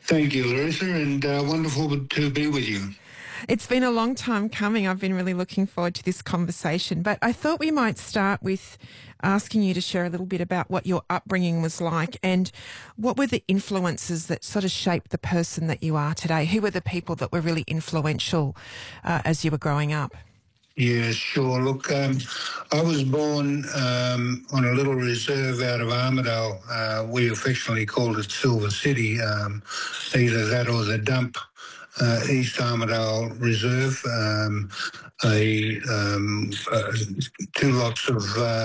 Thank you, Larissa, and wonderful to be with you. It's been a long time coming. I've been really looking forward to this conversation, but I thought we might start with asking you to share a little bit about what your upbringing was like and what were the influences that sort of shaped the person that you are today. Who were the people that were really influential as you were growing up? Yeah, sure. Look, I was born on a little reserve out of Armidale. We affectionately called it Silver City, either that or the dump. East Armidale Reserve, two lots of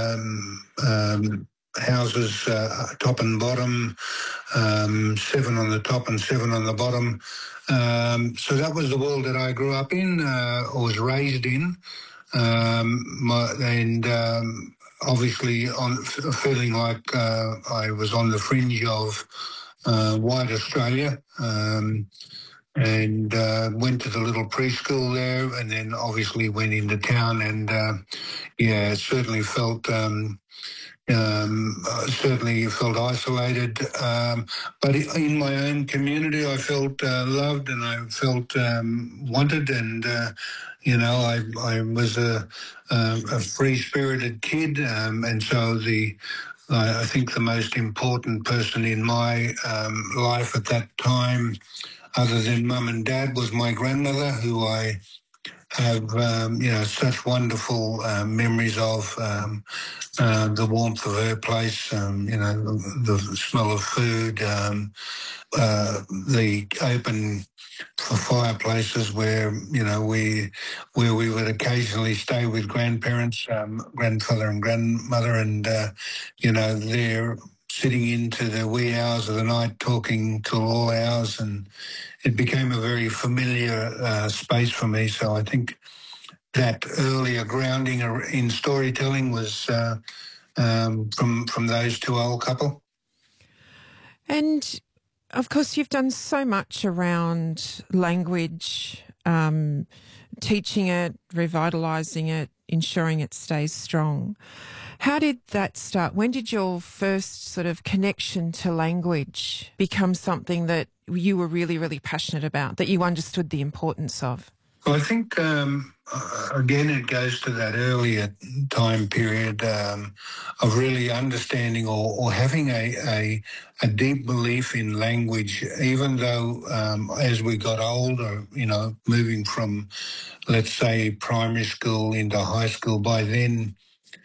houses, top and bottom, seven on the top and seven on the bottom. So that was the world that I grew up in, or was raised in, obviously feeling like I was on the fringe of white Australia. And went to the little preschool there, and then obviously went into town, and certainly felt isolated. But in my own community, I felt loved, and I felt wanted, and I was a free-spirited kid, and so I think the most important person in my life at that time, other than mum and dad, was my grandmother, who I have, such wonderful memories of. The warmth of her place, the smell of food, the open fireplaces where we would occasionally stay with grandparents, grandfather and grandmother, and they're sitting into the wee hours of the night talking till all hours, and it became a very familiar space for me. So I think that earlier grounding in storytelling was from those two old couple. And of course, you've done so much around language, teaching it, revitalising it, ensuring it stays strong. How did that start? When did your first sort of connection to language become something that you were really, really passionate about, that you understood the importance of? Well, I think, again, it goes to that earlier time period of really understanding or having a deep belief in language, even though as we got older, moving from, let's say, primary school into high school, by then,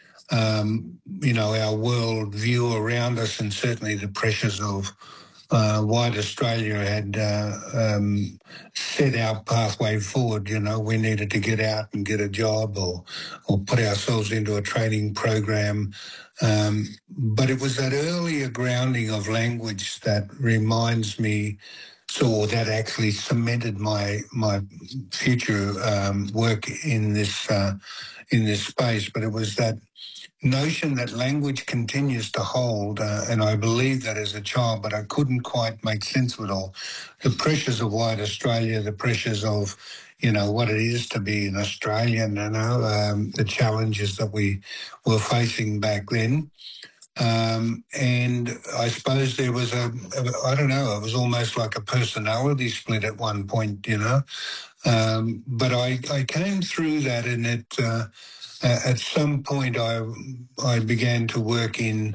our world view around us, and certainly the pressures of white Australia had set our pathway forward. We needed to get out and get a job or put ourselves into a training program. But it was that earlier grounding of language that reminds me, that actually cemented my future work in this space. But it was that notion that language continues to hold, and I believed that as a child, but I couldn't quite make sense of it all. The pressures of white Australia, the pressures of, what it is to be an Australian, the challenges that we were facing back then. And I suppose there was it was almost like a personality split at one point, but I came through that, and at some point I began to work in,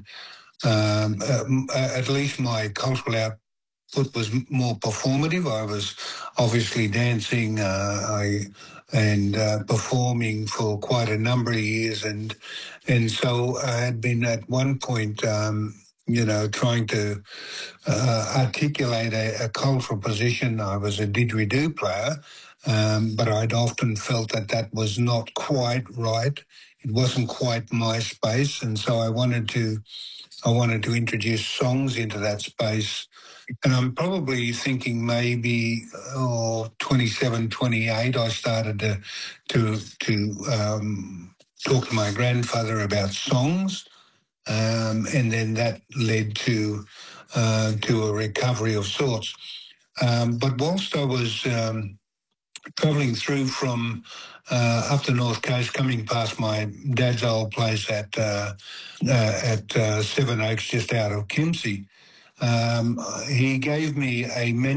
at least my cultural output was more performative. I was obviously dancing and performing for quite a number of years, and so I had been at one point trying to articulate a cultural position. I was a didgeridoo player, but I'd often felt that was not quite right. It wasn't quite my space, and so I wanted to introduce songs into that space. And I'm probably thinking maybe 27, 28, I started to talk to my grandfather about songs, and then that led to a recovery of sorts. But whilst I was travelling through from up the North Coast, coming past my dad's old place at Seven Oaks, just out of Kempsey, he gave me a